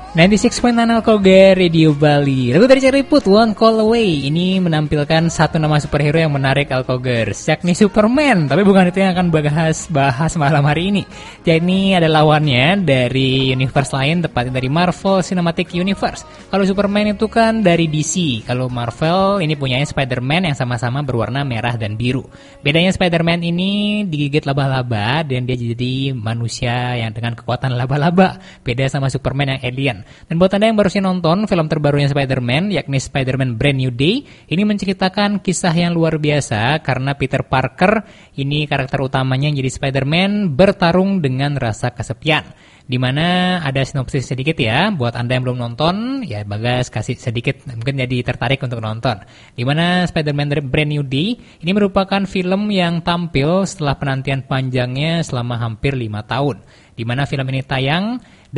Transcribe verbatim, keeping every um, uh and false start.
sembilan puluh enam koma enam Alkogar Radio Bali. Lagu dari Ceriput, One Call Away, ini menampilkan satu nama superhero yang menarik Alkogar, yakni Superman. Tapi bukan itu yang akan bahas bahas malam hari ini. Jadi ada lawannya dari universe lain, tepatnya dari Marvel Cinematic Universe. Kalau Superman itu kan dari D C. Kalau Marvel ini punyanya Spider-Man yang sama-sama berwarna merah dan biru. Bedanya Spider-Man ini digigit laba-laba dan dia jadi manusia yang dengan kekuatan laba-laba. Beda sama Superman yang alien. Dan buat Anda yang baru saja nonton film terbarunya Spider-Man, yakni Spider-Man Brand New Day, ini menceritakan kisah yang luar biasa karena Peter Parker, ini karakter utamanya yang jadi Spider-Man, bertarung dengan rasa kesepian. Di mana ada sinopsis sedikit ya, buat Anda yang belum nonton, ya Bagas kasih sedikit, mungkin jadi tertarik untuk nonton. Di mana Spider-Man Brand New Day, ini merupakan film yang tampil setelah penantian panjangnya selama hampir lima tahun. Di mana film ini tayang